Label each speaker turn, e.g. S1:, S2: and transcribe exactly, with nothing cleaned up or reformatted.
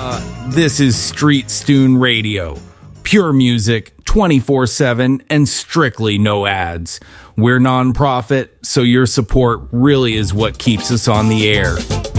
S1: This is Street Stoon Radio. Pure music, twenty-four seven, and strictly no ads. We're nonprofit, so your support really is what keeps us on the air.